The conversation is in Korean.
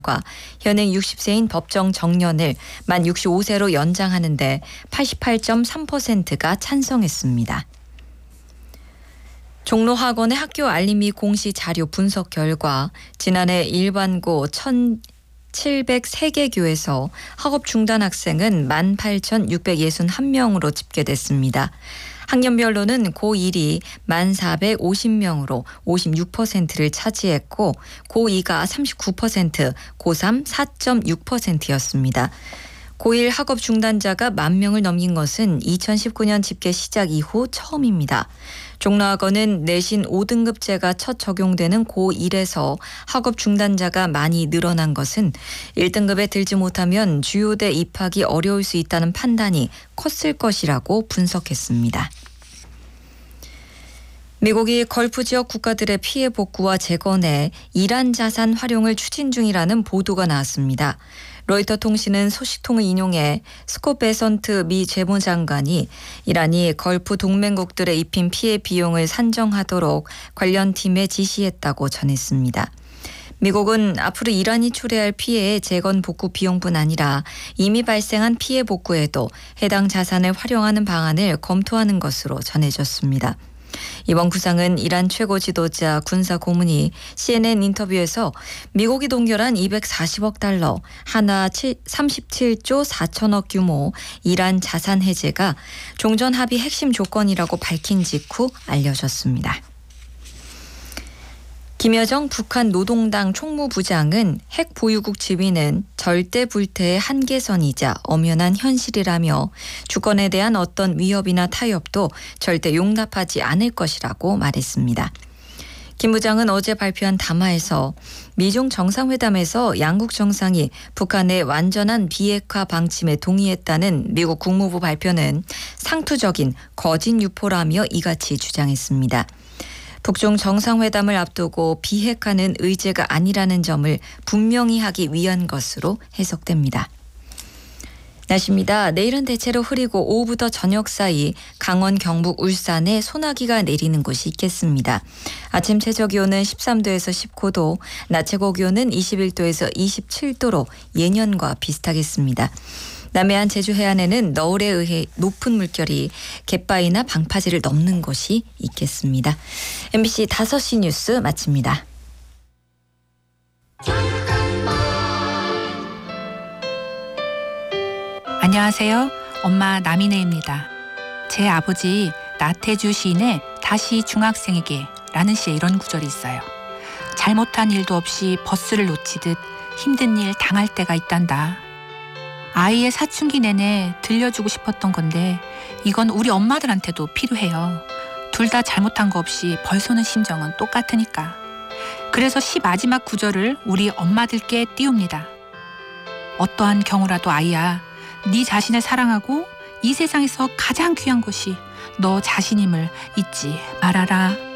현행 60세인 법정 정년을 만 65세로 연장하는데 88.3%가 찬성했습니다. 종로 학원의 학교 알림이 공시 자료 분석 결과 지난해 일반고 1,703개 교에서 학업 중단 학생은 18,661명으로 집계됐습니다. 학년별로는 고1이 1,450명으로 56%를 차지했고 고2가 39%, 고3 4.6%였습니다. 고1 학업 중단자가 10,000명을 넘긴 것은 2019년 집계 시작 이후 처음입니다. 종로학원은 내신 5등급제가 첫 적용되는 고1에서 학업 중단자가 많이 늘어난 것은 1등급에 들지 못하면 주요대 입학이 어려울 수 있다는 판단이 컸을 것이라고 분석했습니다. 미국이 걸프 지역 국가들의 피해 복구와 재건에 이란 자산 활용을 추진 중이라는 보도가 나왔습니다. 로이터 통신은 소식통을 인용해 스콧 베선트 미 재무장관이 이란이 걸프 동맹국들의 입힌 피해 비용을 산정하도록 관련 팀에 지시했다고 전했습니다. 미국은 앞으로 이란이 초래할 피해의 재건 복구 비용뿐 아니라 이미 발생한 피해 복구에도 해당 자산을 활용하는 방안을 검토하는 것으로 전해졌습니다. 이번 구상은 이란 최고 지도자 군사 고문이 CNN 인터뷰에서 미국이 동결한 240억 달러, 하나 37조 4천억 규모 이란 자산 해제가 종전 합의 핵심 조건이라고 밝힌 직후 알려졌습니다. 김여정 북한 노동당 총무부장은 핵 보유국 지위는 절대 불태의 한계선이자 엄연한 현실이라며 주권에 대한 어떤 위협이나 타협도 절대 용납하지 않을 것이라고 말했습니다. 김 부장은 어제 발표한 담화에서 미중 정상회담에서 양국 정상이 북한의 완전한 비핵화 방침에 동의했다는 미국 국무부 발표는 상투적인 거짓 유포라며 이같이 주장했습니다. 북중 정상회담을 앞두고 비핵화는 의제가 아니라는 점을 분명히 하기 위한 것으로 해석됩니다. 날씨입니다. 내일은 대체로 흐리고 오후부터 저녁 사이 강원, 경북, 울산에 소나기가 내리는 곳이 있겠습니다. 아침 최저기온은 13도에서 19도, 낮 최고기온은 21도에서 27도로 예년과 비슷하겠습니다. 남해안 제주 해안에는 너울에 의해 높은 물결이 갯바위나 방파제를 넘는 곳이 있겠습니다. MBC 5시 뉴스 마칩니다. 안녕하세요. 엄마 남인혜입니다. 제 아버지 나태주 시인의 다시 중학생에게 라는 시에 이런 구절이 있어요. 잘못한 일도 없이 버스를 놓치듯 힘든 일 당할 때가 있단다. 아이의 사춘기 내내 들려주고 싶었던 건데 이건 우리 엄마들한테도 필요해요. 둘 다 잘못한 거 없이 벌서는 심정은 똑같으니까. 그래서 시 마지막 구절을 우리 엄마들께 띄웁니다. 어떠한 경우라도 아이야, 네 자신을 사랑하고 이 세상에서 가장 귀한 것이 너 자신임을 잊지 말아라.